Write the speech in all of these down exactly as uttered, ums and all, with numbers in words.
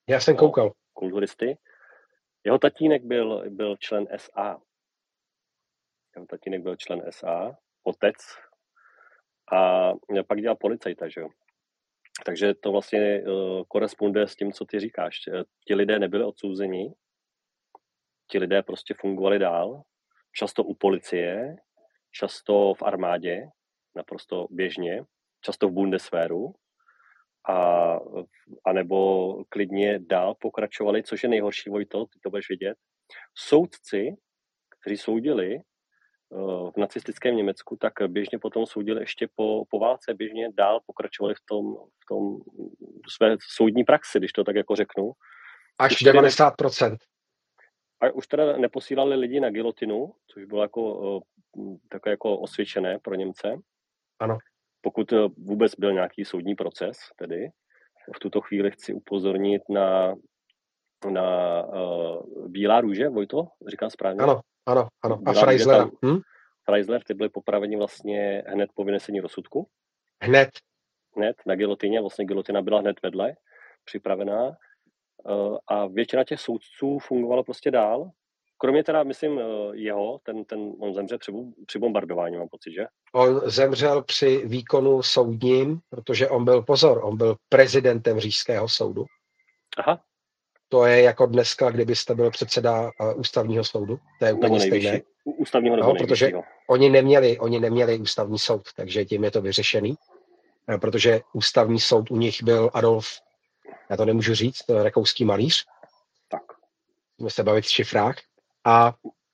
Já jsem no, koukal. kulturisty. Jeho tatínek byl, byl člen S A. Jeho tatínek byl člen S A, otec, a pak dělal policajta, že jo. Takže to vlastně uh, koresponduje s tím, co ty říkáš. Ti lidé nebyli odsouzeni, ti lidé prostě fungovali dál, často u policie, často v armádě, naprosto běžně, často v Bundeswehru, a, a nebo klidně dál pokračovali, což je nejhorší, Vojto, ty to budeš vidět. Soudci, kteří soudili uh, v nacistickém Německu, tak běžně potom soudili ještě po, po válce, běžně dál pokračovali v tom, v tom své soudní praxi, když to tak jako řeknu. Až Už tedy devadesát procent. A už teda neposílali lidi na gilotinu, což bylo jako uh, takové jako osvědčené pro Němce. Ano. Pokud uh, vůbec byl nějaký soudní proces, tedy v tuto chvíli chci upozornit na, na uh, Bílá růže, Vojto, říkám správně? Ano, ano, ano. A Bílá Freislera. Tam, hm? Freisler, ty byli popraveni vlastně hned po vynesení rozsudku. Hned. Hned na gilotině, vlastně gilotina byla hned vedle, připravená. Uh, a většina těch soudců fungovala prostě dál. Kromě teda, myslím, jeho, ten, ten, on zemře při, při bombardování, mám pocit, že? On zemřel při výkonu soudním, protože on byl, pozor, on byl prezidentem Říšského soudu. Aha. To je jako dneska, kdybyste byl předseda uh, ústavního soudu. To je úplně stejné. Ústavního nebo no, protože nejvyššího. oni neměli, oni neměli ústavní soud, takže tím je to vyřešený. Protože ústavní soud u nich byl Adolf, já to nemůžu říct, to je rakouský malíř. Tak. Můžeme se bavit v šifrách. A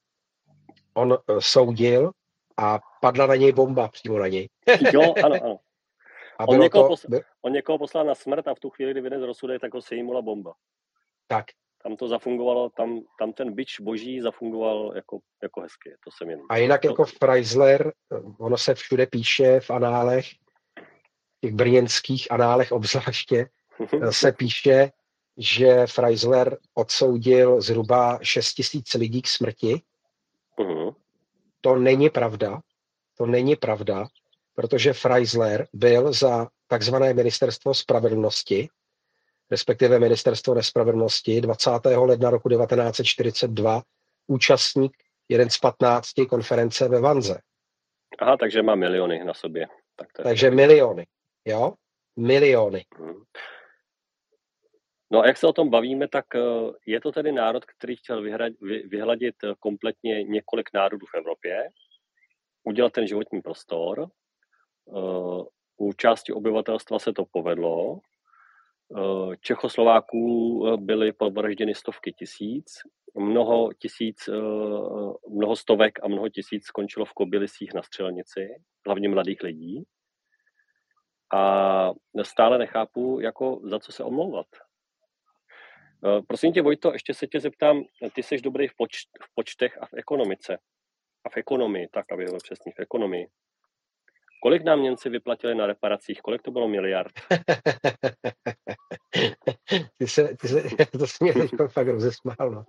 on uh, soudil a padla na něj bomba přímo na něj. Jo, ano, ano. A on, někoho to, posl- by... on někoho poslal na smrt a v tu chvíli, kdy vynes rozsudek, tak ho sejmula bomba. Tak. Tam to zafungovalo, tam, tam ten bič boží zafungoval jako, jako hezky. To jsem jenom. A jinak to... jako Freisler, ono se všude píše v análech, těch brněnských análech obzvláště, se píše, že Freisler odsoudil zhruba šest tisíc lidí k smrti. Uh-huh. To není pravda. To není pravda, protože Freisler byl za takzvané ministerstvo spravedlnosti, respektive ministerstvo nespravedlnosti, dvacátého ledna roku devatenáct set čtyřicet dva účastník jeden z patnácti konference ve Vanze. Aha, takže má miliony na sobě. Tak to je takže to. miliony, jo? Miliony. Uh-huh. No a jak se o tom bavíme, tak je to tedy národ, který chtěl vyhladit kompletně několik národů v Evropě, udělat ten životní prostor. U části obyvatelstva se to povedlo. Čechoslováků byly povražděny stovky tisíc, mnoho tisíc, mnoho stovek a mnoho tisíc skončilo v Kobylisích na střelnici, hlavně mladých lidí. A stále nechápu, jako za co se omlouvat. Prosím tě, Vojto, ještě se tě zeptám, ty jsi dobrý v, poč- v počtech a v ekonomice. A v ekonomii, tak aby bylo přesně, v ekonomii. Kolik nám Němci vyplatili na reparacích? Kolik to bylo miliard? ty se, ty se, to se mě teď fakt rozesmál. No.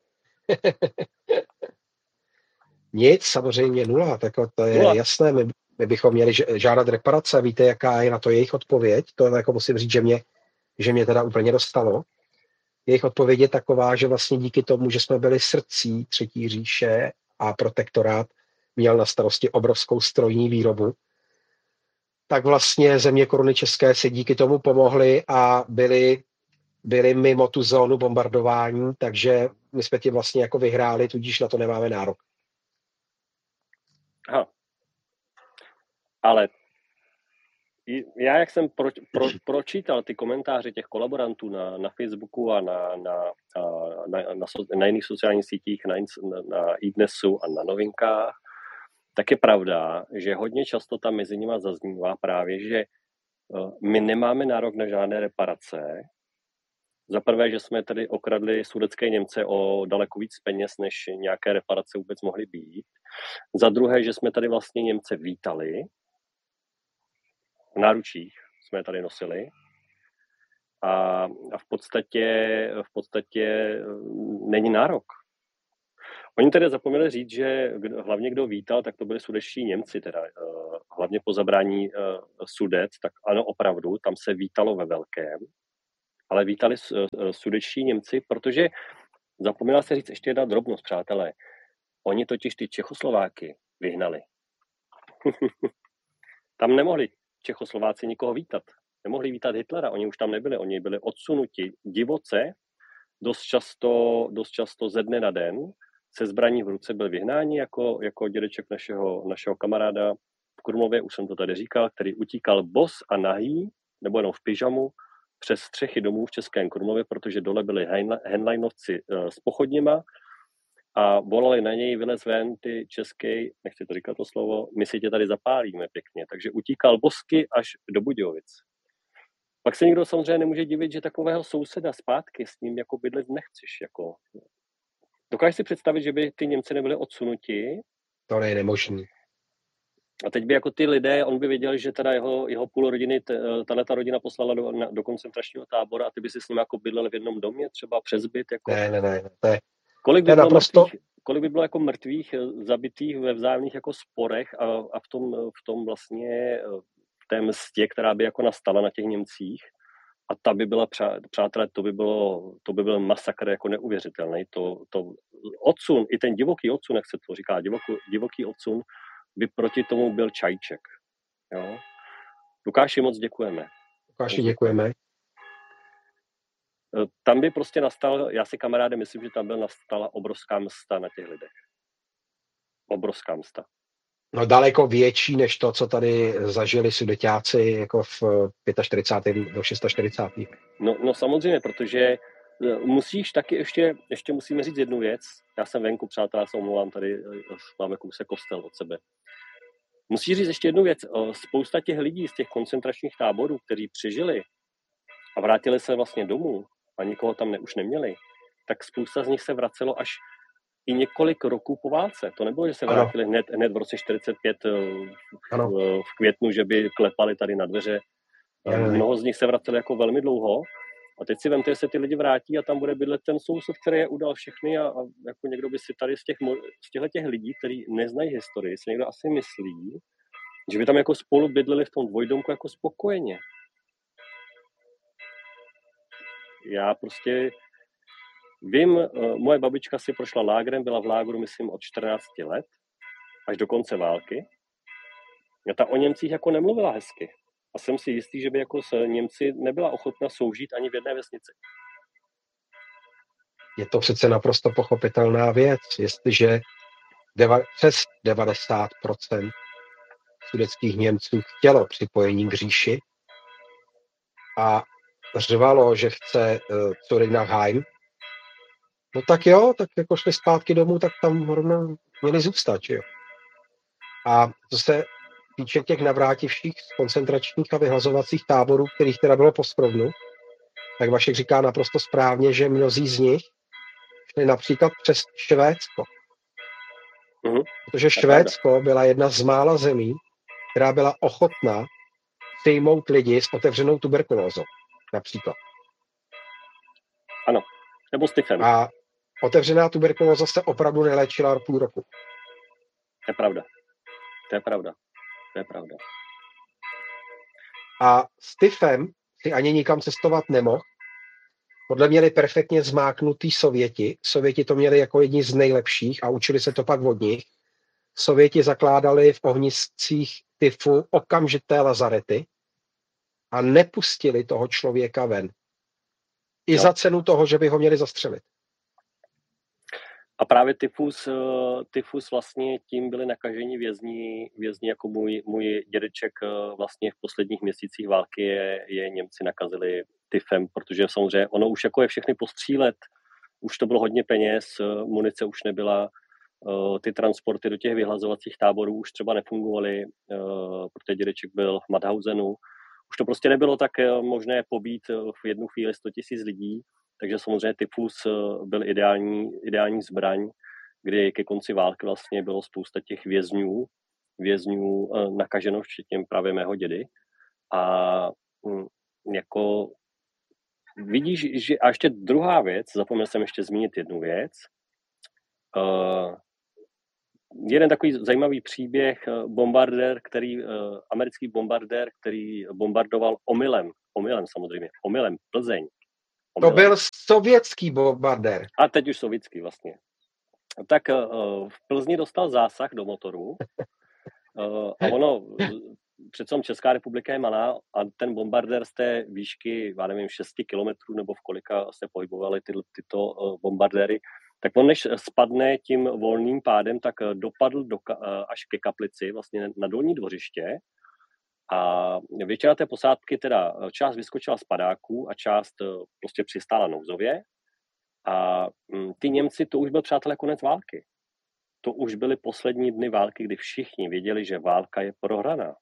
Nic, samozřejmě nula, tak to je nula. Jasné. My, my bychom měli žádat reparace. Víte, jaká je na to jejich odpověď? To jako musím říct, že mě, že mě teda úplně dostalo. Jejich odpověď je taková, že vlastně díky tomu, že jsme byli srdcí Třetí říše a protektorát měl na starosti obrovskou strojní výrobu, tak vlastně země Koruny české si díky tomu pomohly a byli, byli mimo tu zónu bombardování, takže my jsme tím vlastně jako vyhráli, tudíž na to nemáme nárok. Aha. Ale já, jak jsem pro, pro, pročítal ty komentáře těch kolaborantů na, na Facebooku a na, na, na, na, na jiných sociálních sítích, na, na iDnesu a na Novinkách, tak je pravda, že hodně často tam mezi nimi zaznívá právě, že my nemáme nárok na žádné reparace. Za prvé, že jsme tady okradli sudetské Němce o daleko víc peněz, než nějaké reparace vůbec mohly být. Za druhé, že jsme tady vlastně Němce vítali. V náručích jsme tady nosili. A, a v podstatě, v podstatě není nárok. Oni tedy zapomněli říct, že hlavně kdo vítal, tak to byli sudetští Němci, teda hlavně po zabrání Sudet, tak ano, opravdu, tam se vítalo ve velkém. ale vítali sudetští Němci, protože zapomněla se říct ještě jedna drobnost, přátelé. Oni totiž ty Čechoslováky vyhnali. Tam nemohli Čechoslováci nikoho vítat. Nemohli vítat Hitlera, oni už tam nebyli. Oni byli odsunuti divoce, dost často, dost často ze dne na den, se zbraní v ruce byl vyhnání jako, jako dědeček našeho, našeho kamaráda v Krumlově, už jsem to tady říkal, který utíkal bos a nahý, nebo jenom v pyžamu, přes střechy domů v Českém Krumlově, protože dole byli henleinovci s pochodněma a volali na něj, vylez ven, ty český, nechci to říkat to slovo, my si tě tady zapálíme pěkně. Takže utíkal bosky až do Budějovic. Pak se nikdo samozřejmě nemůže divit, že takového souseda zpátky s ním jako bydlet nechceš. Jako. Dokážeš si představit, že by ty Němci nebyli odsunuti? To je nemožný. A teď by jako ty lidé, on by věděl, že teda jeho, jeho půl rodiny, tato rodina poslala do, na, do koncentračního tábora a ty by si s ním jako bydlel v jednom domě, třeba přes byt. Jako... Ne, ne, ne. To je, kolik, by to je bylo naprosto... mrtvých, kolik by bylo jako mrtvých, zabitých ve vzájemných jako sporech a, a v, tom, v tom vlastně v té mstě, která by jako nastala na těch Němcích. A ta by byla, přátelé, to by, bylo, to by byl masakr jako neuvěřitelný. To, to odsun, i ten divoký odsun, jak se to říká, divoký, divoký odsun, by proti tomu byl čajček. Jo? Lukáši, moc děkujeme. Lukáši, děkujeme. Tam by prostě nastal, já si kamaráde myslím, že tam byl nastala obrovská msta na těch lidech. Obrovská msta. No daleko větší, než to, co tady zažili sudeťáci jako v čtyřicátém pátém do čtyřicátého šestého No, no samozřejmě, protože musíš taky ještě, ještě musíme říct jednu věc. Já jsem venku, přátelé, já se omlouvám, tady máme kousek kostel od sebe. Musíš říct ještě jednu věc. Spousta těch lidí z těch koncentračních táborů, kteří přežili a vrátili se vlastně domů a nikoho tam ne, už neměli, tak spousta z nich se vracelo až i několik roků po válce. To nebylo, že se vrátili hned, hned v roce čtyřicet pět v, v květnu, že by klepali tady na dveře. Ano. Mnoho z nich se vraceli jako velmi dlouho. A teď si vemte, že se ty lidi vrátí a tam bude bydlet ten soused, který je udal všechny a, a jako někdo by si tady z těch, z těchto těch lidí, kteří neznají historii, si někdo asi myslí, že by tam jako spolu bydleli v tom dvojdomku jako spokojeně. Já prostě vím, moje babička si prošla lágrem, byla v lágru, myslím, od čtrnácti let až do konce války. A ta o Němcích jako nemluvila hezky. A jsem si jistý, že by jako s Němci nebyla ochotna soužít ani v jedné vesnici. Je to přece naprosto pochopitelná věc. Jestliže deva- přes devadesát procent sudetských Němců chtělo připojení k říši a řvalo, že chce uh, Zurich-nach-Heim, no tak jo, tak jako šli zpátky domů, tak tam rovnou měli zůstat, jo. A co se týče těch navrátivších z koncentračních a vyhlazovacích táborů, kterých teda bylo po Skrovnu, tak Vašek říká naprosto správně, že mnozí z nich šli například přes Švédsko. Mm-hmm. Protože Švédsko byla jedna z mála zemí, která byla ochotná přijmout lidi s otevřenou tuberkulózou, například. Ano, nebo s tyfem. A otevřená tuberkulóza se opravdu neléčila půl roku. To je pravda. To je pravda. To je pravda. A s tyfem si ani nikam cestovat nemohl. Podle měli perfektně zmáknutý Sověti. Sověti to měli jako jedni z nejlepších a učili se to pak od nich. Sověti zakládali v ohniscích tyfu okamžité lazarety a nepustili toho člověka ven. I jo. Za cenu toho, že by ho měli zastřelit. A právě tyfus, tyfus vlastně tím byli nakaženi vězni, vězni jako můj, můj dědeček vlastně v posledních měsících války je, je Němci nakazili tyfem, protože samozřejmě ono už jako je všechny postřílet, už to bylo hodně peněz, munice už nebyla, ty transporty do těch vyhlazovacích táborů už třeba nefungovaly, protože dědeček byl v Mauthausenu. Už to prostě nebylo tak možné pobít v jednu chvíli sto tisíc lidí, takže samozřejmě tyfus byl ideální, ideální zbraň, kdy ke konci války vlastně bylo spousta těch vězňů, vězňů nakaženo, včetně právě mého dědy. A jako vidíš, že a ještě druhá věc, zapomněl jsem ještě zmínit jednu věc. Uh, jeden takový zajímavý příběh, bombardér, který, uh, americký bombardér, který bombardoval omylem, omylem samozřejmě, omylem Plzeň To byl sovětský bombardér. A teď už sovětský vlastně. Tak v Plzni dostal zásah do motoru a ono, přece Česká republika je malá a ten bombardér z té výšky, já nevím, šesti kilometrů nebo v kolika se pohybovaly ty, tyto bombardéry, tak on než spadne tím volným pádem, tak dopadl do, až ke kaplici, vlastně na dolní dvořiště. A většina té posádky, teda část vyskočila z padáků a část prostě přistála nouzově. A ty Němci, to už byl, přátelé, konec války. To už byly poslední dny války, kdy všichni věděli, že válka je prohraná.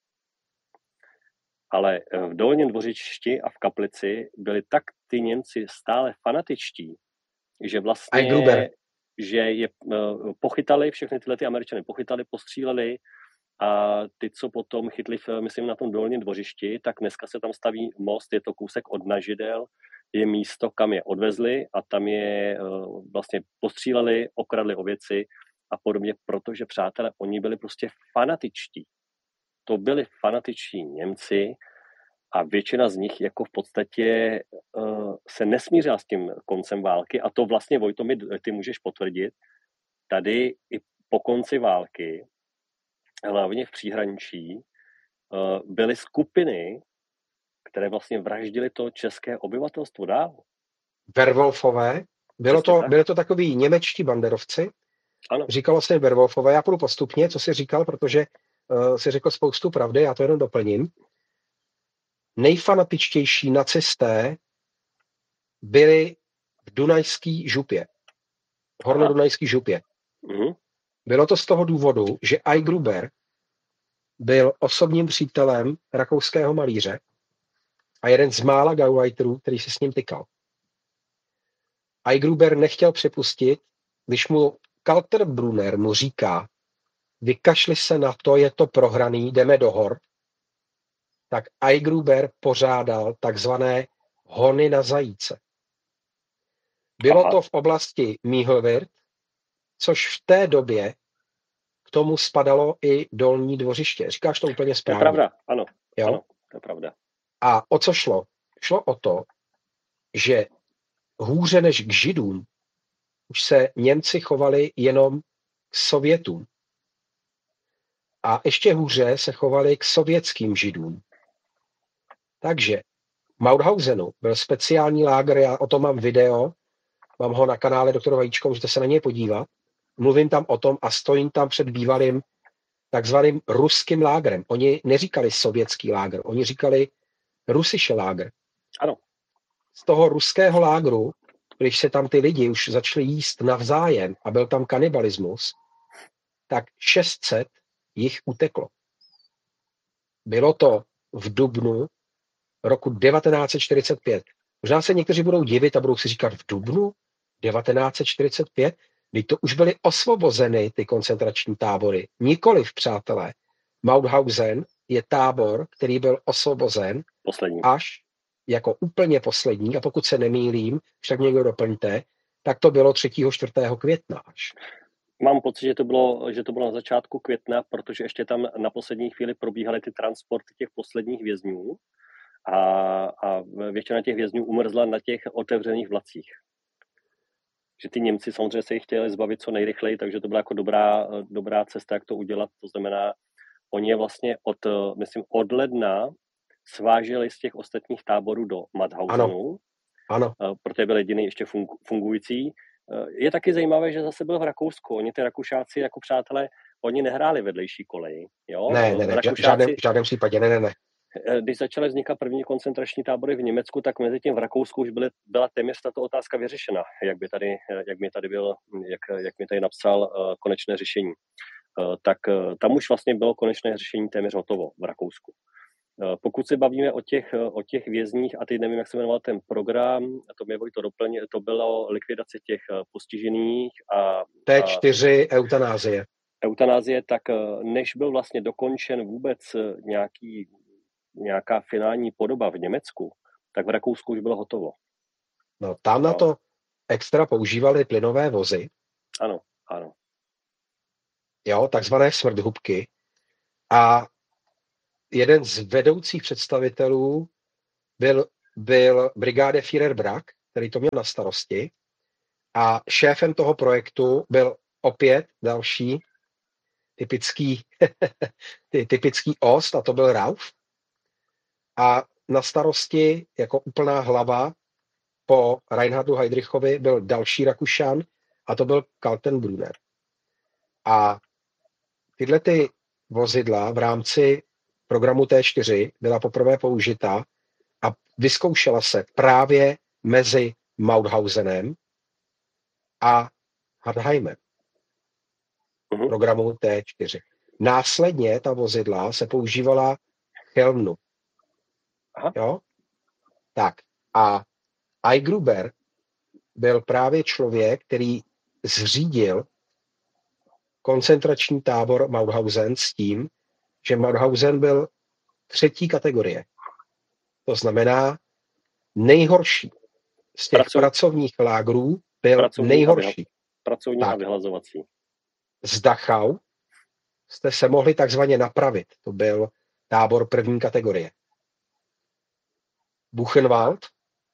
Ale v dolním dvořišti a v kaplici byli tak ty Němci stále fanatičtí, že vlastně, že je pochytali, všechny tyhle ty Američany pochytali, postříleli a ty, co potom chytli, myslím, na tom dolním dvořišti, tak dneska se tam staví most, je to kousek od Nažidel, je místo, kam je odvezli a tam je vlastně postříleli, okradli o věci a podobně, protože, přátelé, oni byli prostě fanatičtí. To byli fanatičtí Němci a většina z nich jako v podstatě uh, se nesmířila s tím koncem války a to vlastně, Vojto, mi ty můžeš potvrdit, tady i po konci války, hlavně v příhraničí, uh, byly skupiny, které vlastně vraždily to české obyvatelstvo dál. Werwolfové, bylo to, tak. byly to takový němečtí banderovci, ano. Říkalo se Werwolfové, já půjdu postupně, co jsi říkal, protože uh, jsi řekl spoustu pravdy, já to jenom doplním. Nejfanatičtější nacisté byli v Dunajský župě, v Hornodunajský župě. Uh-huh. Bylo to z toho důvodu, že I. Gruber byl osobním přítelem rakouského malíře a jeden z mála Gauleiterů, který se s ním tykal. I. Gruber nechtěl připustit, když mu Kaltenbrunner mu říká, vykašli se na to, je to prohraný, jdeme do hor, tak I. Gruber pořádal takzvané hony na zajíce. Bylo Aha. to v oblasti Míhlwirt, což v té době k tomu spadalo i dolní dvořiště. Říkáš to úplně správně. To je pravda, ano. Jo? ano to je pravda. A o co šlo? Šlo o to, že hůře než k Židům už se Němci chovali jenom k Sovětům. A ještě hůře se chovali k sovětským Židům. Takže v Mauthausenu byl speciální lágr, já o tom mám video, mám ho na kanále doktor Vajíčko, můžete se na něj podívat. Mluvím tam o tom a stojím tam před bývalým takzvaným ruským lágrem. Oni neříkali sovětský lágr, oni říkali Russische Lager. Ano. Z toho ruského lágru, když se tam ty lidi už začali jíst navzájem a byl tam kanibalismus, tak šest set jich uteklo. Bylo to v dubnu roku devatenáct set čtyřicet pět. Možná se někteří budou divit a budou si říkat, v dubnu devatenáct set čtyřicet pět, kdy to už byly osvobozeny ty koncentrační tábory. Nikoliv, přátelé. Mauthausen je tábor, který byl osvobozen poslední. až jako úplně poslední, a pokud se nemýlím, však někdo doplňte, tak to bylo třetího čtvrtého května až. Mám pocit, že to bylo, že to bylo na začátku května, protože ještě tam na poslední chvíli probíhaly ty transporty těch posledních vězňů a, a většina těch vězňů umrzla na těch otevřených vlacích. Že ty Němci samozřejmě se jich chtěli zbavit co nejrychleji, takže to byla jako dobrá, dobrá cesta, jak to udělat. To znamená, oni je vlastně od, myslím, od ledna sváželi z těch ostatních táborů do Mauthausenu, ano. Ano. Protože byl jediný ještě fungující. Je taky zajímavé, že zase byl v Rakousku. Oni ty Rakušáci jako přátelé, oni nehráli vedlejší koleji. Jo? Ne, ne, ne, Rakušáci, v žádném, v žádném případě, ne, ne, ne. Když začaly vznikat první koncentrační tábory v Německu, tak mezi tím v Rakousku už byly, byla téměř tato otázka vyřešena, jak by tady, jak mi tady byl, jak, jak mi tady napsal uh, konečné řešení. Uh, tak uh, tam už vlastně bylo konečné řešení téměř hotovo v Rakousku. Uh, pokud se bavíme o těch, uh, o těch vězních, a teď nevím, jak se jmenoval ten program, to mě to doplně, to bylo likvidace těch uh, postižených a... T čtyři a eutanázie. Eutanázie, tak uh, než byl vlastně dokončen vůbec uh, nějaký nějaká finální podoba v Německu, tak v Rakousku už bylo hotovo. No, tam no. na to extra používali plynové vozy. Ano, ano. Jo, takzvané smrthubky. A jeden z vedoucích představitelů byl byl Brigadeführer Bragg, který to měl na starosti, a šéfem toho projektu byl opět další typický, typický ost, a to byl Rauf. A na starosti jako úplná hlava po Reinhardu Heydrichovi byl další Rakušan, a to byl Kaltenbrunner. A tyhle ty vozidla v rámci programu T čtyři byla poprvé použita a vyzkoušela se právě mezi Mauthausem a Hartheimem Mhm. programu T čtyři. Následně ta vozidla se používala Chelmnu. Aha. Jo? Tak. A Eigruber byl právě člověk, který zřídil koncentrační tábor Mauthausen s tím, že Mauthausen byl třetí kategorie. To znamená nejhorší z těch Pracov... pracovních lágrů byl pracovní nejhorší. A pracovní tak. a vyhlazovací. Z Dachau jste se mohli takzvaně napravit. To byl tábor první kategorie. Buchenwald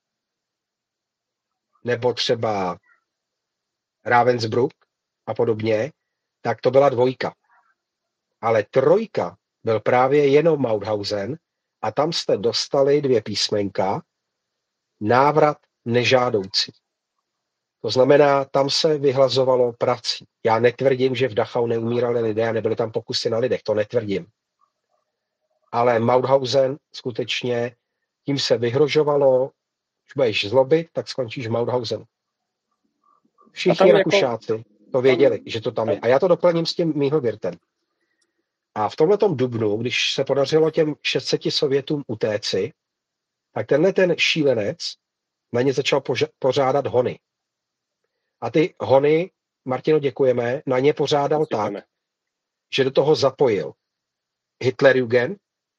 nebo třeba Ravensbrück a podobně, tak to byla dvojka. Ale trojka byl právě jenom Mauthausen a tam jste dostali dvě písmenka návrat nežádoucí. To znamená, tam se vyhlazovalo prací. Já netvrdím, že v Dachau neumírali lidé a nebyly tam pokusy na lidech, to netvrdím. Ale Mauthausen skutečně, tím se vyhrožovalo, když budeš zlobit, tak skončíš v Mauthausen. Všichni Rakušáci jako, to věděli, tam, že to tam, tam je. A já to doplním s tím Míhlwirtem. A v tomhletom dubnu, když se podařilo těm šest set Sovětům utéci, tak tenhle ten šílenec na ně začal poža- pořádat hony. A ty hony, Martino, děkujeme, na ně pořádal děkujeme. tak, že do toho zapojil Hitlerjugend,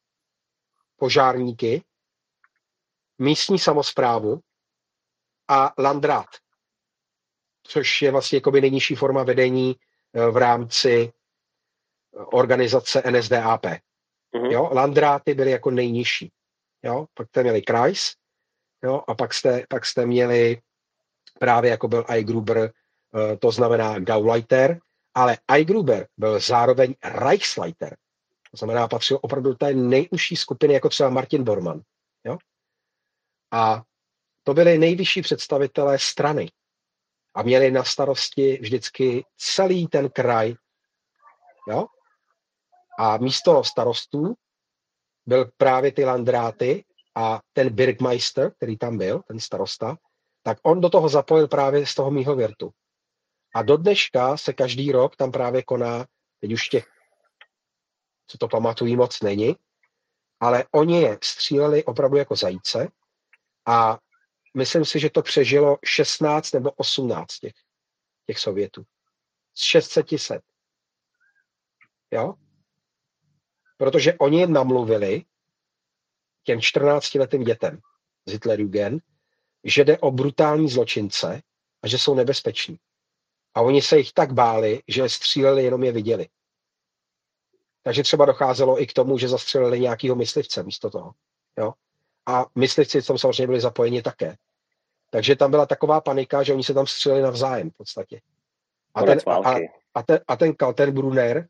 požárníky, místní samosprávu a Landrat, což je vlastně jakoby nejnižší forma vedení v rámci organizace N S D A P. Uh-huh. Jo, Landráty byly jako nejnižší. Jo, pak jste měli Kreis, jo, a pak jste, pak jste měli právě jako byl Eigruber, to znamená Gauleiter, ale Eigruber byl zároveň Reichsleiter. To znamená, patřil opravdu do té nejužší skupiny, jako třeba Martin Bormann. Jo? A to byli nejvyšší představitelé strany. A měli na starosti vždycky celý ten kraj. Jo? A místo starostů byl právě ty Landráty a ten Birgmeister, který tam byl, ten starosta, tak on do toho zapojil právě z toho Míhlwirtu. A do dneška se každý rok tam právě koná, teď už těch, co to pamatují, moc není, ale oni je stříleli opravdu jako zajíce a myslím si, že to přežilo šestnáct nebo osmnáct těch, těch Sovětů. Z šest set. Jo? Protože oni je namluvili těm čtrnáctiletým dětem z Hitlerjugend, že jde o brutální zločince a že jsou nebezpeční. A oni se jich tak báli, že je stříleli, jenom je viděli. Takže třeba docházelo i k tomu, že zastřelili nějakýho myslivce místo toho. Jo? A myslivci tam samozřejmě byli zapojeni také. Takže tam byla taková panika, že oni se tam stříleli navzájem v podstatě. A ten, a, a, ten, a ten Kaltenbrunner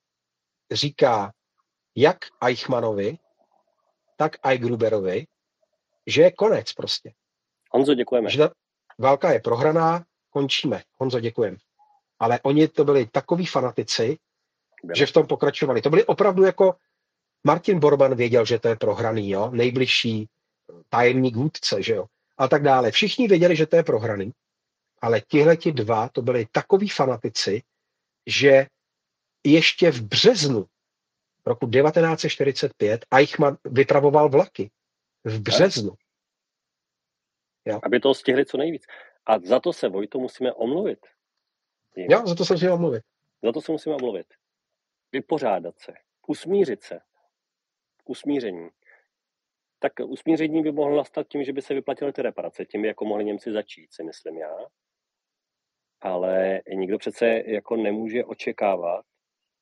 říká jak Eichmannovi, tak Eigruberovi, že je konec prostě. Honzo, děkujeme. Že ta válka je prohraná, končíme. Honzo, děkujeme. Ale oni to byli takoví fanatici, Byla. že v tom pokračovali. To byli opravdu jako Martin Bormann věděl, že to je prohraný, jo? Nejbližší tajemník vůdce, že jo? A tak dále. Všichni věděli, že to je prohraný, ale tihleti dva to byli takoví fanatici, že ještě v březnu roku devatenáct set čtyřicet pět Eichmann vypravoval vlaky. V březnu. Jo. Aby to stihli co nejvíc. A za to se, Vojto, musíme omluvit. Jo, za to se musíme omluvit. Za to se musíme omluvit. Vypořádat se. Usmířit se. Usmíření. Tak usmíření by mohlo nastat tím, že by se vyplatily ty reparace. Tím, jako mohli Němci začít, si myslím já. Ale nikdo přece jako nemůže očekávat,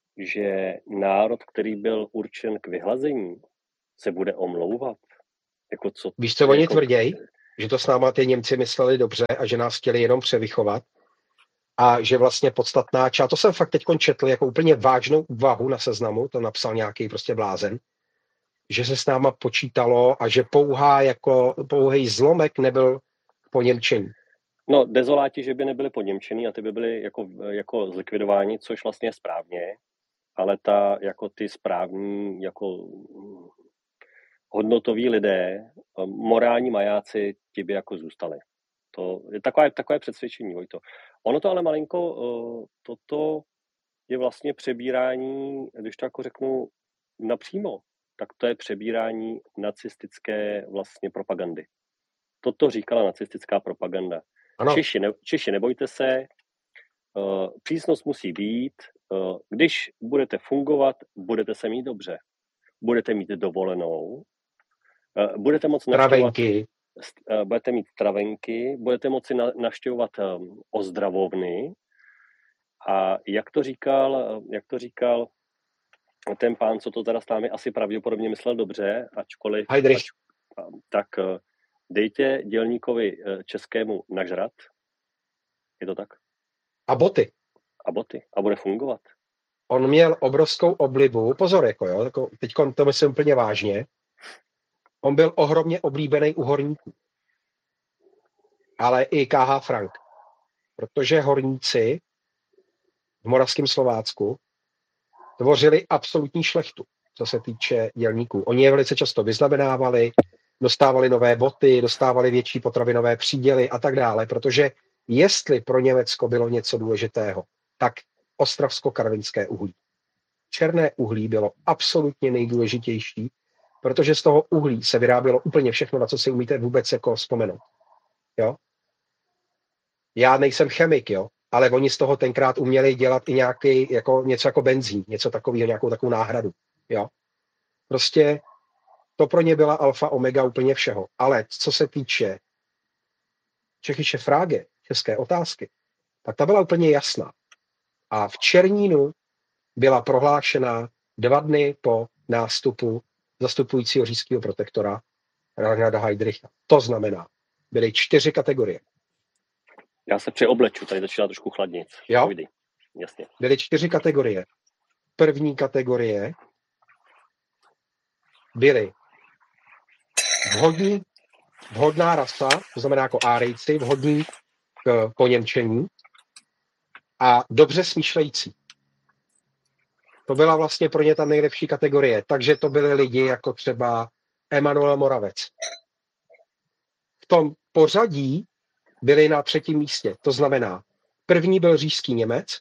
že národ, který byl určen k vyhlazení, se bude omlouvat. Jako co, Víš, co oni jako... tvrději? Že to s náma ty Němci mysleli dobře a že nás chtěli jenom převychovat. A že vlastně podstatná část, to jsem fakt teď četl jako úplně vážnou úvahu na Seznamu, to napsal nějaký prostě blázen, že se s náma počítalo a že pouhá jako, pouhý zlomek nebyl po němčení. No, dezoláti, že by nebyli podněmčený a ty by byli jako, jako zlikvidováni, což vlastně je správně, ale ta, jako ty správní, jako hodnotoví lidé, morální majáci, ti by jako zůstali. To je takové, takové přesvědčení, Vojto. Ono to ale malinko, toto je vlastně přebírání, když to jako řeknu napřímo, tak to je přebírání nacistické vlastně propagandy. Toto říkala nacistická propaganda. Češi, ne, Češi, nebojte se, uh, přísnost musí být, uh, když budete fungovat, budete se mít dobře. Budete mít dovolenou, uh, budete moci navštěvovat, uh, budete mít travenky, budete moci na, navštěvovat um, ozdravovny. A jak to říkal, jak to říkal ten pán, co to teda s námi asi pravděpodobně myslel dobře, ačkoliv, ač, tak uh, dejte dělníkovi českému nažrat. Je to tak? A boty. A boty. A bude fungovat. On měl obrovskou oblibu, pozor, jako jo, jako teď to myslím úplně vážně, on byl ohromně oblíbený u horníků. Ale i K H Frank. Protože horníci v Moravském Slovácku tvořili absolutní šlechtu, co se týče dělníků. Oni je velice často vyznamenávali, dostávali nové boty, dostávali větší potravinové příděly a tak dále, protože jestli pro Německo bylo něco důležitého, tak ostravsko-karvinské uhlí. Černé uhlí bylo absolutně nejdůležitější, protože z toho uhlí se vyrábělo úplně všechno, na co si umíte vůbec jako vzpomenout. Jo? Já nejsem chemik, jo, ale oni z toho tenkrát uměli dělat i nějaký, jako, něco jako benzín, něco takového, nějakou takovou náhradu. Jo? Prostě to pro ně byla alfa omega úplně všeho. Ale co se týče Čechyše Fráge, české otázky, tak ta byla úplně jasná. A v Černínu byla prohlášena dva dny po nástupu zastupujícího říšského protektora Reinharda Heydricha. To znamená, byly čtyři kategorie. Já se přeobleču, tady začíná trošku chladnit. Jo? Jasně. Byly čtyři kategorie. První kategorie byly vhodní, vhodná rasa, to znamená jako Árejci, vhodní k poněmčení a dobře smýšlející. To byla vlastně pro ně ta nejlepší kategorie. Takže to byli lidi jako třeba Emanuel Moravec. V tom pořadí byli na třetím místě. To znamená, první byl říšský Němec,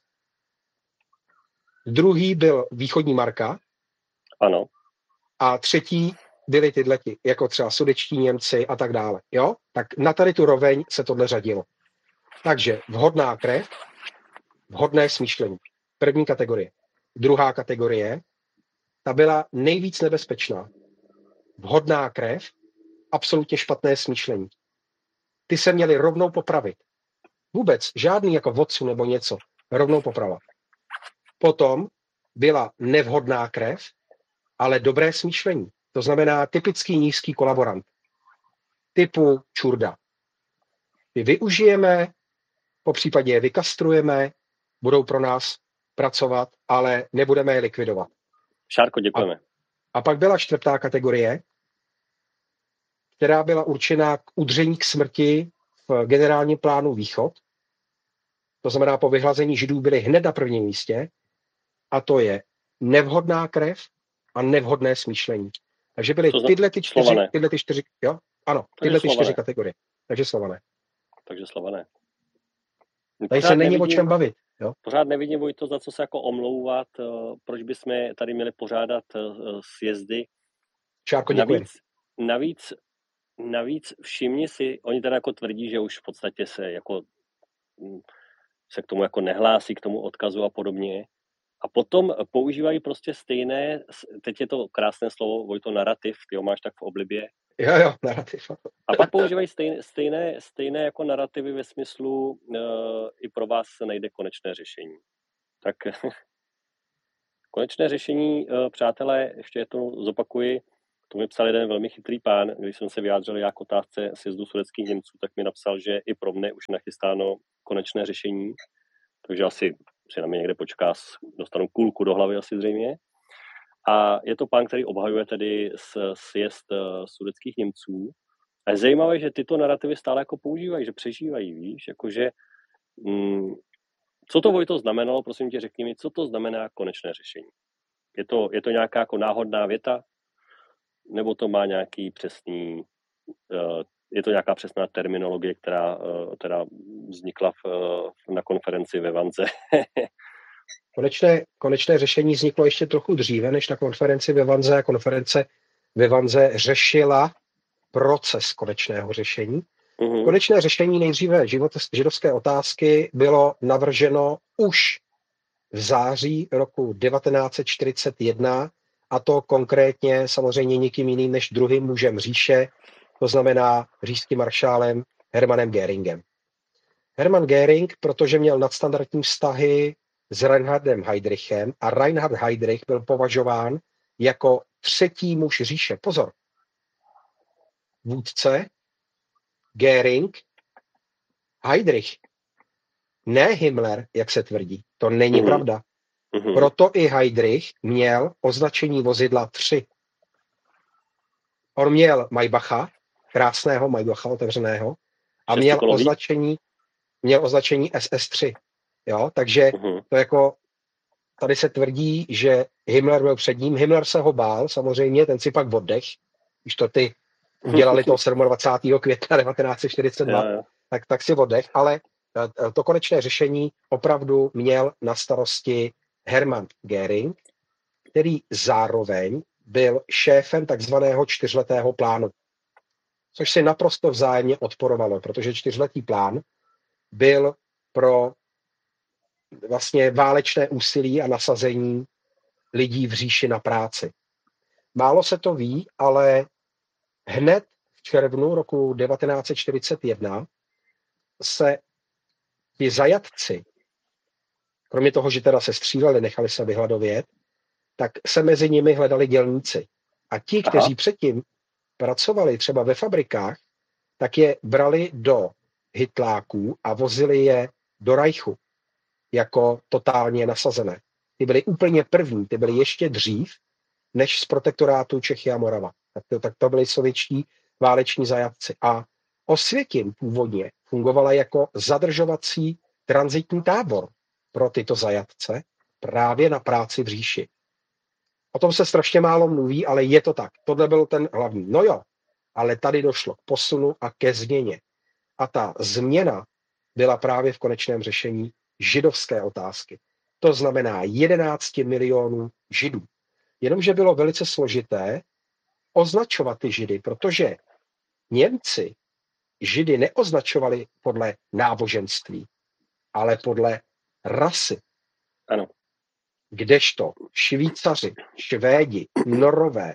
druhý byl východní Marka. Ano. A třetí byli tyhleti, jako třeba sudečtí Němci a tak dále. Jo? Tak na tady tu roveň se tohle řadilo. Takže vhodná krev, vhodné smýšlení. První kategorie. Druhá kategorie, ta byla nejvíc nebezpečná. Vhodná krev, absolutně špatné smýšlení. Ty se měli rovnou popravit. Vůbec žádný jako vodcu nebo něco. Rovnou poprava. Potom byla nevhodná krev, ale dobré smýšlení. To znamená typický nízký kolaborant. Typu Čurda. My využijeme, po případě je vykastrujeme, budou pro nás pracovat, ale nebudeme je likvidovat. Šárko, děkujeme. A, a pak byla čtvrtá kategorie, která byla určená k udření k smrti v generálním plánu Východ. To znamená, po vyhlazení Židů byli hned na prvním místě. A to je nevhodná krev a nevhodné smýšlení. Takže byly tyhle ty čtyři, tyhle ty čtyři, jo? Ano, tyhle ty čtyři kategorie. Takže Slované. Takže Slované. Tady se není o čem bavit. Jo? Pořád nevidím, Vojto, za co se jako omlouvat, proč bychom tady měli pořádat sjezdy. Čárko, děkuji. Navíc, navíc, navíc všimni si, oni teda jako tvrdí, že už v podstatě se jako se k tomu jako nehlásí, k tomu odkazu a podobně. A potom používají prostě stejné, teď je to krásné slovo, Vojto, narrativ, ty ho máš tak v oblibě. Jo, jo, narrativ. A pak používají stejné, stejné, stejné jako narrativy ve smyslu uh, i pro vás se najde konečné řešení. Tak konečné řešení, uh, přátelé, ještě to zopakuji, to mi psal jeden velmi chytrý pán, když jsem se vyjádřil já k otázce sjezdu sudetských Němců, tak mi napsal, že i pro mne už nachystáno konečné řešení, takže asi si na mě někde počká, dostanu kulku do hlavy asi zřejmě. A je to pán, který obhajuje tedy sjezd sudetských Němců. A je zajímavé, že tyto narrativy stále jako používají, že přežívají, víš, jakože mm, co to, Vojto, znamenalo, prosím tě, řekni mi, co to znamená konečné řešení. Je to, je to nějaká jako náhodná věta? Nebo to má nějaký přesný, uh, je to nějaká přesná terminologie, která, uh, která vznikla v, uh, na konferenci ve Vanze? konečné, konečné řešení vzniklo ještě trochu dříve, než na konferenci ve Vanze. A konference ve Vanze řešila proces konečného řešení. Mm-hmm. Konečné řešení nejdříve život, židovské otázky bylo navrženo už v září roku devatenáct set čtyřicet jedna, a to konkrétně samozřejmě nikým jiným než druhým mužem říše, to znamená říšským maršálem Hermannem Göringem. Hermann Göring, protože měl nadstandardní vztahy s Reinhardem Heydrichem, a Reinhard Heydrich byl považován jako třetí muž říše. Pozor, vůdce, Göring, Heydrich, ne Himmler, jak se tvrdí. To není mm. pravda. Mm-hmm. Proto i Heydrich měl označení vozidla tři. On měl Maybacha, krásného Maybacha otevřeného, a měl označení, měl označení S S tři. Jo, takže mm-hmm. to jako tady se tvrdí, že Himmler byl před ním. Himmler se ho bál, samozřejmě, ten si pak oddech, když to ty udělali toho dvacátého sedmého května devatenáct set čtyřicet dva, yeah. tak, tak si oddech, ale to konečné řešení opravdu měl na starosti Hermann Göring, který zároveň byl šéfem takzvaného čtyřletého plánu, což si naprosto vzájemně odporovalo, protože čtyřletý plán byl pro vlastně válečné úsilí a nasazení lidí v říši na práci. Málo se to ví, ale hned v červnu roku devatenáct set čtyřicet jedna se ti zajatci, kromě toho, že teda se stříleli, nechali se vyhladovět, tak se mezi nimi hledali dělníci. A ti, kteří Aha. předtím pracovali třeba ve fabrikách, tak je brali do hytláků a vozili je do Reichu jako totálně nasazené. Ty byly úplně první, ty byly ještě dřív, než z protektorátu Čechy a Morava. Tak to, tak to byli sovětští váleční zajatci. A Osvětim původně fungovala jako zadržovací tranzitní tábor pro tyto zajatce právě na práci v říši. O tom se strašně málo mluví, ale je to tak. Tohle byl ten hlavní. No jo, ale tady došlo k posunu a ke změně. A ta změna byla právě v konečném řešení židovské otázky. To znamená jedenáct milionů židů. Jenomže bylo velice složité označovat ty židy, protože Němci židy neoznačovali podle náboženství, ale podle rasy. Ano. Kdežto Švýcaři, Švédi, Norové,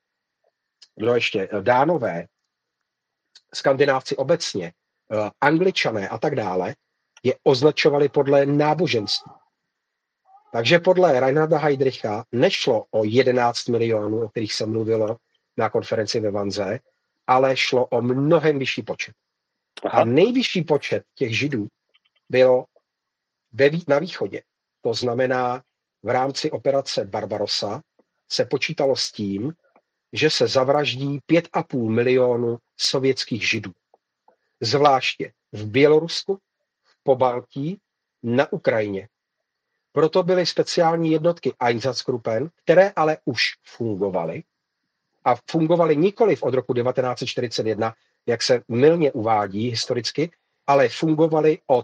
no ještě Dánové, Skandinávci obecně, Angličané a tak dále, je označovali podle náboženství. Takže podle Reinharda Heydricha nešlo o jedenáct milionů, o kterých se mluvilo na konferenci ve Vanze, ale šlo o mnohem vyšší počet. Aha. A nejvyšší počet těch židů byl ve, na východě. To znamená, v rámci operace Barbarossa se počítalo s tím, že se zavraždí pět a půl milionu sovětských židů. Zvláště v Bělorusku, v Pobaltí, na Ukrajině. Proto byly speciální jednotky Einsatzgruppen, které ale už fungovaly. A fungovaly nikoliv od roku devatenáct set čtyřicet jedna, jak se mylně uvádí historicky, ale fungovaly od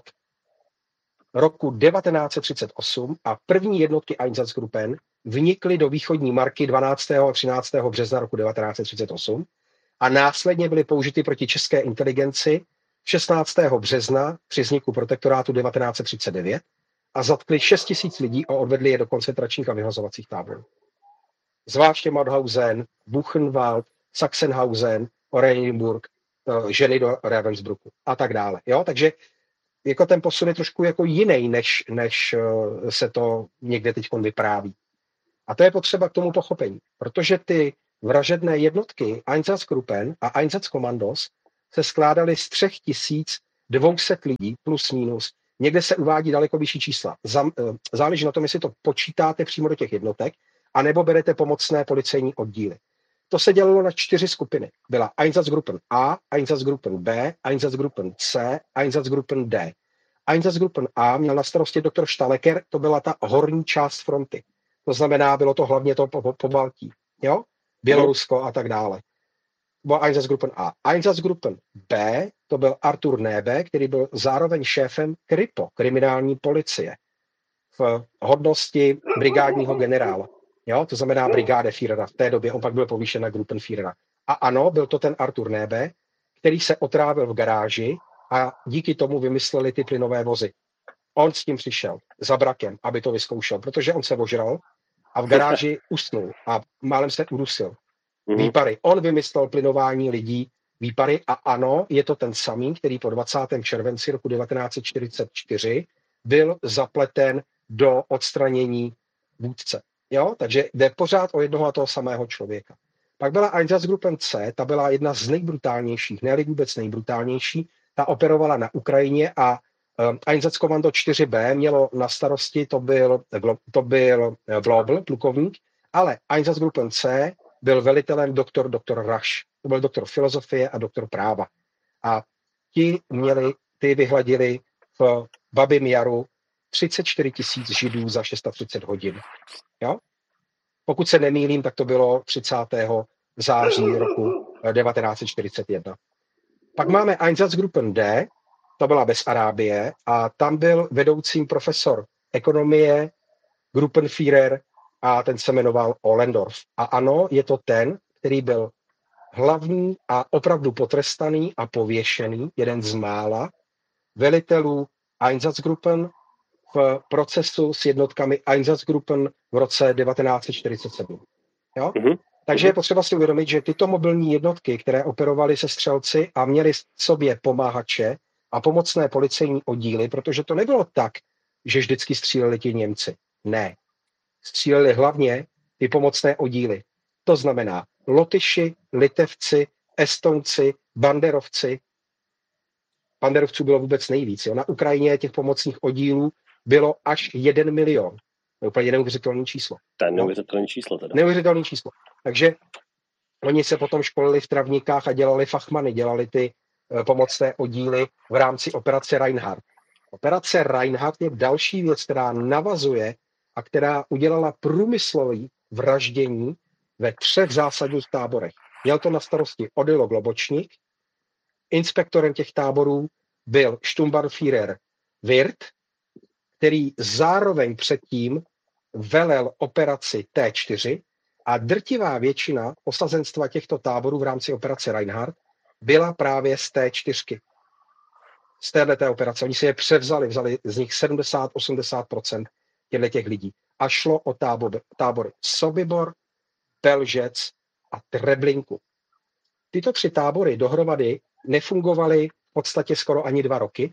roku devatenáct set třicet osm a první jednotky Einsatzgruppen vnikly do východní Marky dvanáctého a třináctého března roku devatenáct set třicet osm a následně byly použity proti české inteligenci šestnáctého března při vzniku protektorátu devatenáct set třicet devět a zatkli šest tisíc lidí a odvedli je do koncentračních a vyhlazovacích táborů. Zvláště Mauthausen, Buchenwald, Sachsenhausen, Oranienburg, ženy do Ravensbrücku a tak dále. Jo? Takže jako ten posun je trošku jako jiný, než, než se to někde teď vypráví. A to je potřeba k tomu pochopení, protože ty vražedné jednotky Einsatzgruppen a Einsatzkommandos se skládaly z tři tisíce dvě stě lidí plus minus. Někde se uvádí daleko vyšší čísla. Záleží na tom, jestli to počítáte přímo do těch jednotek, anebo berete pomocné policejní oddíly. To se dělalo na čtyři skupiny. Byla Einsatzgruppen A, Einsatzgruppen B, Einsatzgruppen C, Einsatzgruppen D. Einsatzgruppen A měl na starosti doktor Stalecker, to byla ta horní část fronty. To znamená, bylo to hlavně to po, po Baltí, jo? Bělorusko a tak dále. Byla Einsatzgruppen A. Einsatzgruppen B, to byl Artur Nebe, který byl zároveň šéfem Kripo, kriminální policie, v hodnosti brigádního generála. Jo? To znamená brigáde Führera. V té době on pak byl povýšen na Gruppenführera. A ano, byl to ten Artur Nebe, který se otrávil v garáži a díky tomu vymysleli ty plynové vozy. On s tím přišel za brakem, aby to vyzkoušel, protože on se ožral a v garáži usnul a málem se udusil. Výpary. On vymyslel plynování lidí výpary a ano, je to ten samý, který po dvacátém červenci roku devatenáct set čtyřicet čtyři byl zapleten do odstranění vůdce. Jo? Takže jde pořád o jednoho a toho samého člověka. Pak byla Einsatzgruppen C, ta byla jedna z nejbrutálnějších, ne-li vůbec nejbrutálnější, ta operovala na Ukrajině a um, Einsatzkommando čtyři B mělo na starosti, to byl, to byl Global, plukovník, ale Einsatzgruppen C byl velitelem doktor, doktor Rasch. To byl doktor filozofie a doktor práva. A ti měli, ty vyhladili v Babím Jaru třicet čtyři tisíc Židů za třicet šest hodin. Jo? Pokud se nemýlím, tak to bylo třicátého září roku devatenáct set čtyřicet jedna. Pak máme Einsatzgruppen D, to byla bez Arábie, a tam byl vedoucím profesor ekonomie, Gruppenführer, a ten se jmenoval Ohlendorf. A ano, je to ten, který byl hlavní a opravdu potrestaný a pověšený, jeden z mála velitelů Einsatzgruppen v procesu s jednotkami Einsatzgruppen v roce devatenáct set čtyřicet sedm. Jo? Mm-hmm. Takže je potřeba si uvědomit, že tyto mobilní jednotky, které operovaly se střelci a měly v sobě pomáhače a pomocné policejní oddíly, protože to nebylo tak, že vždycky stříleli ti Němci. Ne. Stříleli hlavně ty pomocné oddíly. To znamená Lotyši, Litevci, Estonci, Banderovci. Banderovců bylo vůbec nejvíc. Jo. Na Ukrajině těch pomocných oddílů bylo až jeden milion. To je úplně neuvěřitelné číslo. To je neuvěřitelné číslo teda. Neuvěřitelné číslo. Takže oni se potom školili v Travníkách a dělali fachmany, dělali ty uh, pomocné oddíly v rámci operace Reinhardt. Operace Reinhardt je další věc, která navazuje a která udělala průmyslový vraždění ve třech zásadních táborech. Měl to na starosti Odilo Globočník, inspektorem těch táborů byl Sturmbannführer Wirth, který zároveň předtím velel operaci T čtyři a drtivá většina osazenstva těchto táborů v rámci operace Reinhardt byla právě z T čtyři. Z téhleté operace. Oni si je převzali, vzali z nich sedmdesát až osmdesát procent těch lidí. A šlo o tábor, tábory Sobibor, Belžec a Treblinku. Tyto tři tábory dohromady nefungovaly v podstatě skoro ani dva roky,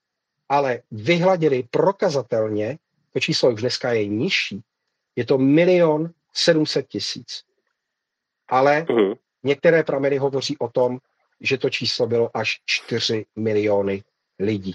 ale vyhladili prokazatelně, to číslo už dneska je nižší, je to milion sedm set tisíc. Ale uh-huh. některé prameny hovoří o tom, že to číslo bylo až čtyři miliony lidí.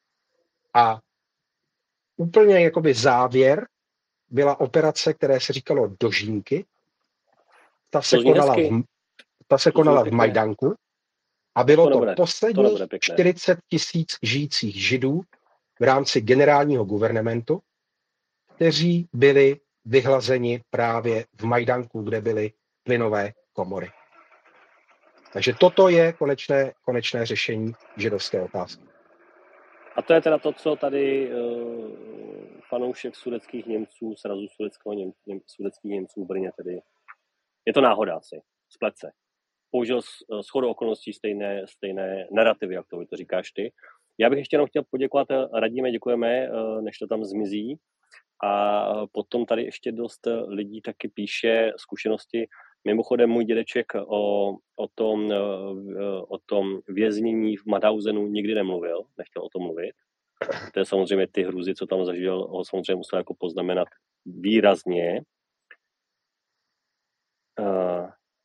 A úplně jakoby závěr byla operace, které se říkalo Dožínky. Ta se konala v, ta se konala v Majdanku a bylo to, to posledních to čtyřicet tisíc žijících Židů v rámci generálního guvernementu, kteří byli vyhlazeni právě v Majdanku, kde byly plynové komory. Takže toto je konečné, konečné řešení židovské otázky. A to je teda to, co tady uh, fanoušek sudeckých Němců, srazu sudeckého Něm, Něm, sudeckých Němců v Brně tedy. Je to náhoda asi, splet se. Použil shodou okolností stejné, stejné narrativy, jak to, to říkáš ty. Já bych ještě jenom chtěl poděkovat, radíme, děkujeme, než to tam zmizí. A potom tady ještě dost lidí taky píše zkušenosti. Mimochodem můj dědeček o, o, tom, o tom věznění v Mauthausenu nikdy nemluvil, nechtěl o tom mluvit. To je samozřejmě ty hrůzy, co tam zažil, ho samozřejmě musel jako poznamenat výrazně.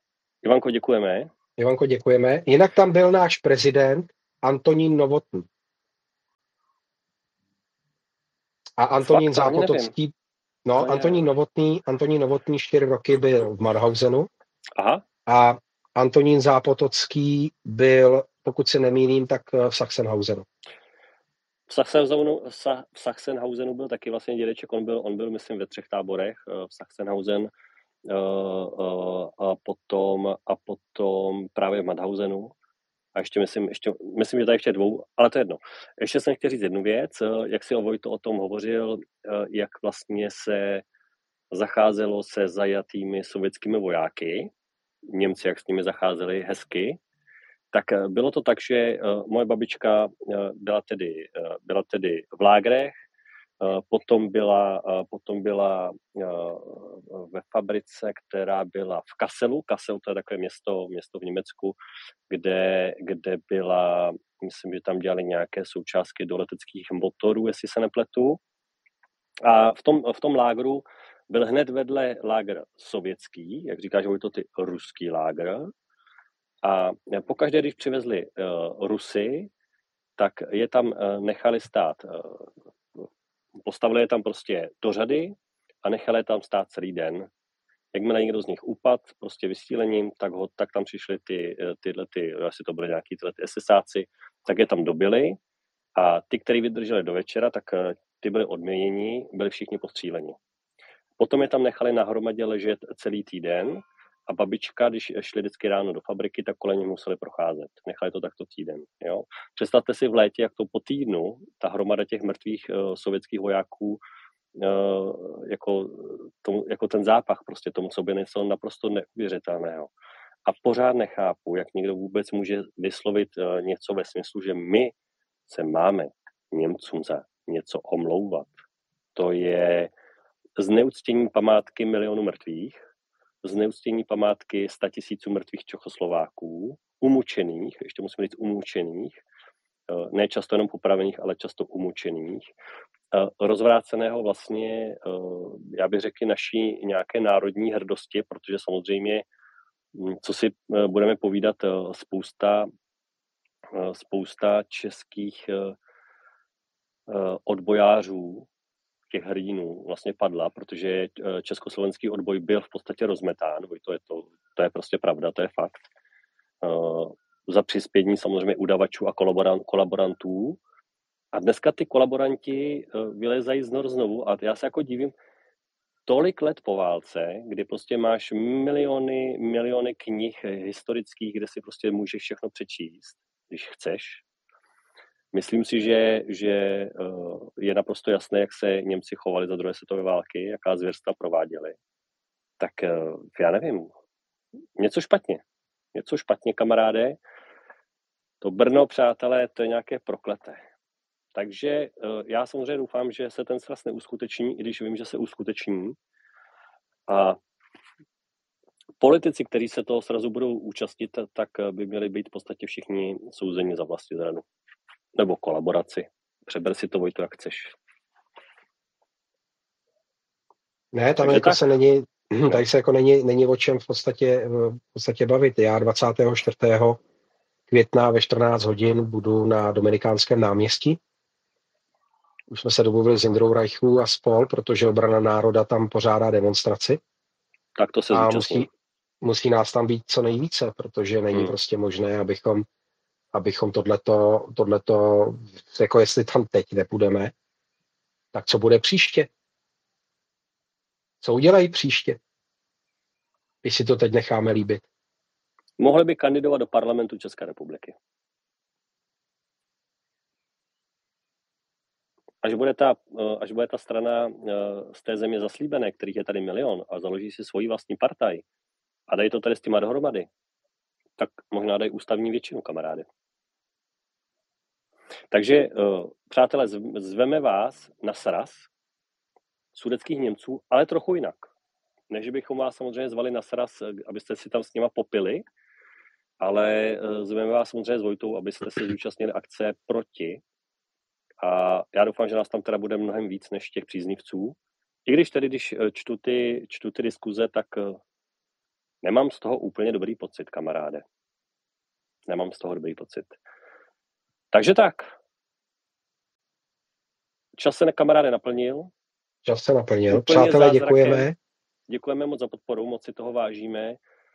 Ivanko, děkujeme. Ivanko, děkujeme. Jinak tam byl náš prezident Antonín Novotný. A Antonín Fakt, Zápotocký, no, to Antonín Novotný, Antonín Novotný čtyři roky byl v Mauthasenu. Aha. A Antonín Zápotocký byl, pokud se nemýlím, tak v Sachsenhausenu. V Sachsenhausenu, v Sachsenhausenu byl taky vlastně dědeček, on byl, on byl myslím ve třech táborech, v Sachsenhausen a potom, a potom právě v Mauthausenu. A ještě myslím, ještě, myslím, že tady ještě dvou, ale to je jedno. Ještě jsem chtěl říct jednu věc, jak si Vojto o tom hovořil, jak vlastně se zacházelo se zajatými sovětskými vojáky, Němci, jak s nimi zacházeli hezky, tak bylo to tak, že moje babička byla tedy, byla tedy v lágrech, potom byla, potom byla ve fabrice, která byla v Kasselu. Kassel, to je takové město, město v Německu, kde, kde byla, myslím, že tam dělali nějaké součástky do leteckých motorů, jestli se nepletu. A v tom, v tom lágru byl hned vedle lágr sovětský, jak říkáš, že to ty ruský lágr. A pokaždé, když přivezli uh, Rusy, tak je tam uh, nechali stát, uh, postavili je tam prostě do řady a nechali je tam stát celý den. Jakmile někdo z nich upad, prostě vysílením, tak, ho, tak tam přišli ty, tyhle, ty, asi to byly nějaký tyhle ty esesáci, tak je tam dobili a ty, kteří vydrželi do večera, tak uh, ty byli odměněni, byli všichni postříleni. Potom je tam nechali na hromadě ležet celý týden a babička, když šli vždycky ráno do fabriky, tak kolem něj museli procházet. Nechali to takto týden. Jo? Představte si v létě, jak to po týdnu, ta hromada těch mrtvých uh, sovětských vojáků, uh, jako, tomu, jako ten zápach prostě tomu sobě něco naprosto neuvěřitelného. A pořád nechápu, jak někdo vůbec může vyslovit uh, něco ve smyslu, že my se máme Němcům za něco omlouvat. To je zneuctění památky milionu mrtvých, zneuctění památky statisíců mrtvých Čechoslováků, umučených, ještě musím říct umučených, ne často jenom popravených, ale často umučených, rozvráceného vlastně, já bych řekl, naší nějaké národní hrdosti, protože samozřejmě, co si budeme povídat, spousta, spousta českých odbojářů, těch hrdinů vlastně padla, protože československý odboj byl v podstatě rozmetán, to je, to, to je prostě pravda, to je fakt. Uh, za přispění samozřejmě udavačů a kolaborant, kolaborantů. A dneska ty kolaboranti uh, vylezají znor znovu a já se jako divím, tolik let po válce, kdy prostě máš miliony, miliony knih historických, kde si prostě můžeš všechno přečíst, když chceš. Myslím si, že, že je naprosto jasné, jak se Němci chovali za druhé světové války, jaká zvěrstva prováděli. Tak já nevím, něco špatně. Něco špatně, kamaráde. To Brno, přátelé, to je nějaké prokleté. Takže já samozřejmě doufám, že se ten sraz neuskuteční, i když vím, že se uskuteční. A politici, kteří se toho srazu budou účastnit, tak by měli být v podstatě všichni souzeni za vlastizradu. Nebo kolaboraci. Přeber si to, Vojto, jak chceš. Ne, tam jako se není, tady se jako není, není o čem v podstatě, v podstatě bavit. Já dvacátého čtvrtého května ve čtrnáct hodin budu na Dominikánském náměstí. Už jsme se domluvili s Jindrou Reichu a spol, protože Obrana národa tam pořádá demonstraci. Tak to se a zúčastní. musí, musí nás tam být co nejvíce, protože není hmm. prostě možné, abychom abychom tohleto, tohleto, jako jestli tam teď nepůjdeme, tak co bude příště? Co udělají příště? Když si to teď necháme líbit. Mohli by kandidovat do parlamentu České republiky. Až bude ta, až bude ta strana z té země zaslíbené, kterých je tady milion, a založí si svoji vlastní partaj a dají to tady s těma dohromady, tak možná dají ústavní většinu, kamarády. Takže, přátelé, zveme vás na sraz sudetských Němců, ale trochu jinak. Než bychom vás samozřejmě zvali na sraz, abyste si tam s nima popili, ale zveme vás samozřejmě s Vojtou, abyste se zúčastnili akce proti. A já doufám, že nás tam teda bude mnohem víc než těch příznivců. I když tedy, když čtu ty, čtu ty diskuze, tak Nemám z toho úplně dobrý pocit, kamaráde. Nemám z toho dobrý pocit. Takže tak. Čas se kamaráde naplnil. Čas se naplnil. Přátelé, děkujeme. Děkujeme moc za podporu, moc si toho vážíme.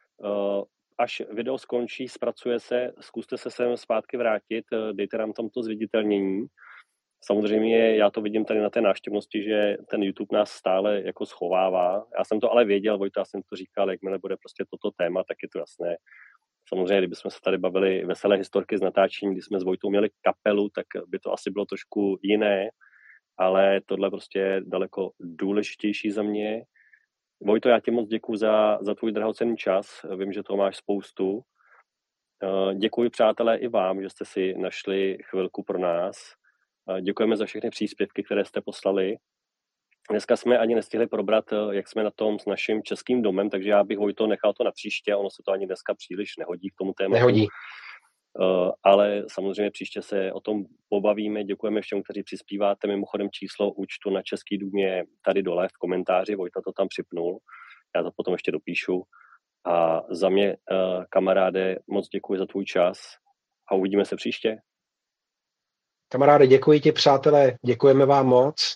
Až video skončí, zpracuje se, zkuste se sem zpátky vrátit, dejte nám tam to zviditelnění. Samozřejmě já to vidím tady na té návštěvnosti, že ten YouTube nás stále jako schovává. Já jsem to ale věděl, Vojta, já jsem to říkal, jakmile bude prostě toto téma, tak je to jasné. Samozřejmě, kdybychom se tady bavili veselé historky z natáčení, kdy jsme s Vojtou měli kapelu, tak by to asi bylo trošku jiné, ale tohle prostě je daleko důležitější za mě. Vojto, já ti moc děkuju za, za tvůj drahocenný čas, vím, že toho máš spoustu. Děkuji, přátelé, i vám, že jste si našli chvilku pro nás. Děkujeme za všechny příspěvky, které jste poslali. Dneska jsme ani nestihli probrat, jak jsme na tom s naším českým domem, takže já bych, Vojto, nechal to na příště, ono se to ani dneska příliš nehodí k tomu tématu. Nehodí. Uh, ale samozřejmě příště se o tom pobavíme. Děkujeme všem, kteří přispíváte. Mimochodem číslo účtu na Český dům je tady dole v komentáři. Vojta to tam připnul. Já to potom ještě dopíšu. A za mě, uh, kamaráde, moc děkuji za tvůj čas a uvidíme se příště. Kamaráde, děkuji ti, přátelé. Děkujeme vám moc.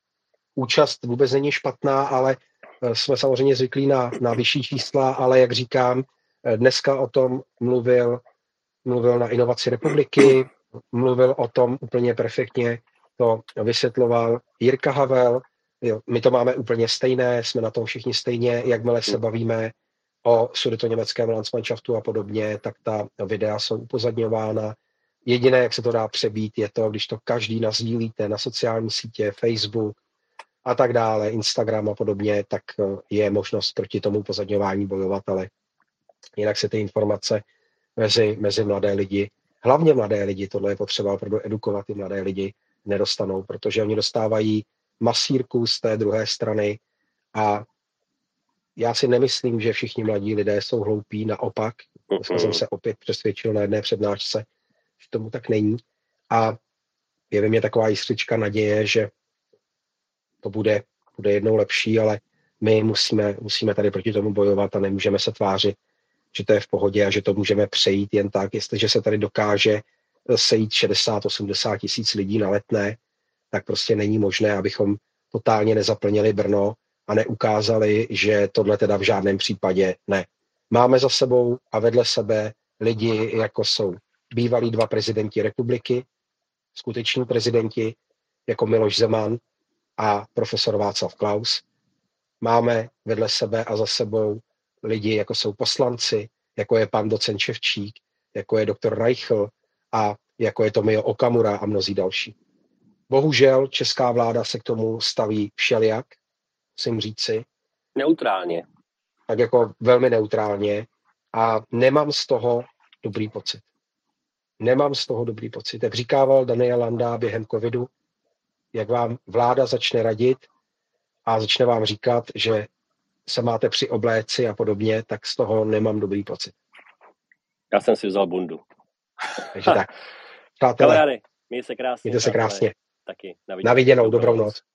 Účast vůbec není špatná, ale jsme samozřejmě zvyklí na, na vyšší čísla, ale jak říkám, dneska o tom mluvil mluvil na Inovaci republiky, mluvil o tom úplně perfektně, to vysvětloval Jirka Havel, jo, my to máme úplně stejné, jsme na tom všichni stejně, jakmile se bavíme o sudetoněmeckém Landsmannschaftu a podobně, tak ta videa jsou upozadňována. Jediné, jak se to dá přebít, je to, když to každý nazdílíte na sociální sítě, Facebook a tak dále, Instagram a podobně, tak je možnost proti tomu upozadňování bojovat, ale jinak se ty informace Mezi, mezi mladé lidi, hlavně mladé lidi, tohle je potřeba opravdu edukovat, i mladé lidi nedostanou, protože oni dostávají masírku z té druhé strany a já si nemyslím, že všichni mladí lidé jsou hloupí, naopak, dneska jsem se opět přesvědčil na jedné přednášce, že tomu tak není a je ve mně taková jiskřička naděje, že to bude, bude jednou lepší, ale my musíme, musíme tady proti tomu bojovat a nemůžeme se tvářit, že to je v pohodě a že to můžeme přejít jen tak, jestliže se tady dokáže sejít šedesát osmdesát tisíc lidí na Letné, tak prostě není možné, abychom totálně nezaplnili Brno a neukázali, že tohle teda v žádném případě ne. Máme za sebou a vedle sebe lidi, jako jsou bývalí dva prezidenti republiky, skuteční prezidenti, jako Miloš Zeman a profesor Václav Klaus. Máme vedle sebe a za sebou lidi, jako jsou poslanci, jako je pan docent Ševčík, jako je doktor Reichl a jako je Tomio Okamura a mnozí další. Bohužel česká vláda se k tomu staví všelijak, musím říci. Neutrálně. Tak jako velmi neutrálně a nemám z toho dobrý pocit. Nemám z toho dobrý pocit. Jak říkával Daniel Landa během covidu, jak vám vláda začne radit a začne vám říkat, že se máte při obléci a podobně, tak z toho nemám dobrý pocit. Já jsem si vzal bundu. Takže tak. Přátelé, kamarády, mějte se krásně. Mějte se krásně. Taky. Na viděnou, dobrou noc.